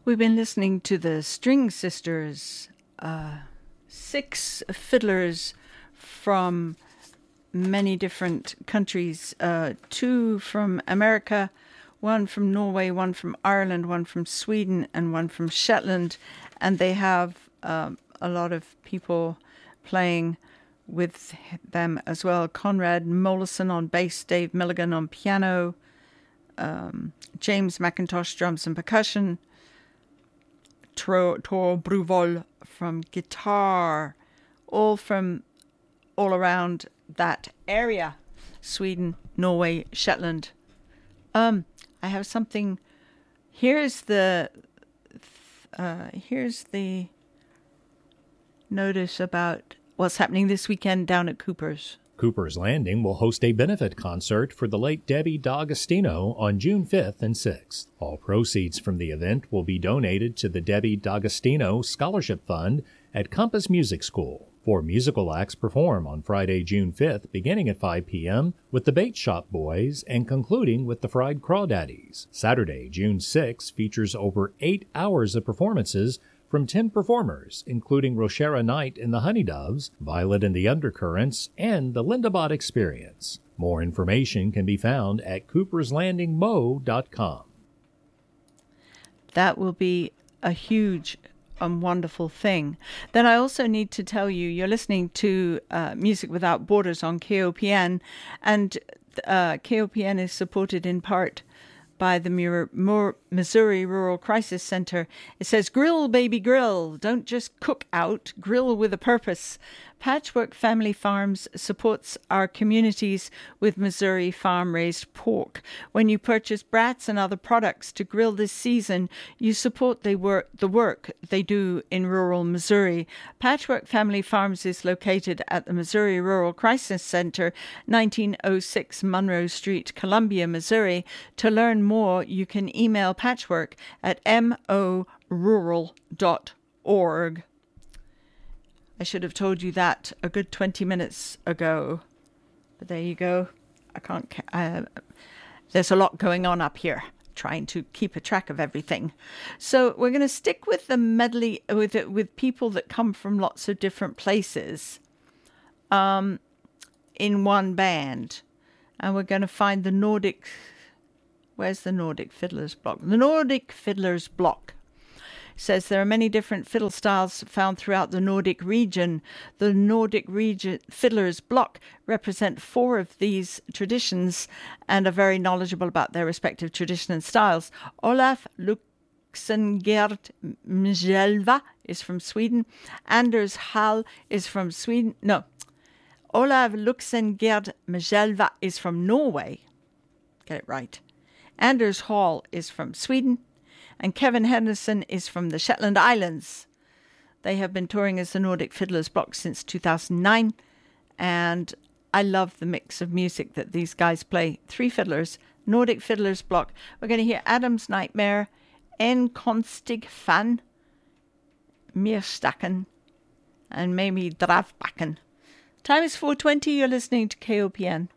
We've been listening to the String Sisters, 6 fiddlers from many different countries, 2 from America, 1 from Norway, 1 from Ireland, 1 from Sweden, and 1 from Shetland. And they have a lot of people playing with them as well. Conrad Mollison on bass, Dave Milligan on piano, James McIntosh drums and percussion, Tor Bruvol from guitar, all from all around that area. Sweden, Norway, Shetland. I have something. Here's the notice about what's happening this weekend down at Cooper's. Cooper's Landing will host a benefit concert for the late Debbie D'Agostino on June 5th and 6th. All proceeds from the event will be donated to the Debbie D'Agostino Scholarship Fund at Compass Music School. 4 musical acts perform on Friday, June 5th, beginning at 5 p.m. with the Bait Shop Boys and concluding with the Fried Crawdaddies. Saturday, June 6th, features over 8 hours of performances from 10 performers, including Roshera Knight and the Honeydoves, Violet and the Undercurrents, and the Lindabot Experience. More information can be found at cooperslandingmo.com. That will be a huge and wonderful thing. Then I also need to tell you, you're listening to Music Without Borders on KOPN, and KOPN is supported in part by the Missouri Rural Crisis Center. It says, grill, baby, grill. Don't just cook out, grill with a purpose. Patchwork Family Farms supports our communities with Missouri farm-raised pork. When you purchase brats and other products to grill this season, you support the work they do in rural Missouri. Patchwork Family Farms is located at the Missouri Rural Crisis Center, 1906 Monroe Street, Columbia, Missouri. To learn more, you can email Patchwork at morural.org. I should have told you that a good 20 minutes ago. But there you go. There's a lot going on up here, trying to keep a track of everything. So we're going to stick with the medley, with people that come from lots of different places in one band. And we're going to find the Nordic... Where's the Nordic Fiddlers Block? The Nordic Fiddlers Block says there are many different fiddle styles found throughout the Nordic region. The Nordic region Fiddlers Block represent 4 of these traditions and are very knowledgeable about their respective traditions and styles. Olaf Luxengerd Mjelva is from Sweden. Anders Hall is from Sweden. No, Olav Luxengerd Mjelva is from Norway. Get it right. Anders Hall is from Sweden. And Kevin Henderson is from the Shetland Islands. They have been touring as the Nordic Fiddlers Block since 2009. And I love the mix of music that these guys play. 3 fiddlers, Nordic Fiddlers Block. We're going to hear Adam's Nightmare, En Konstig Fan, Mirstacken, and maybe Dravbacken. Time is 4:20. You're listening to KOPN.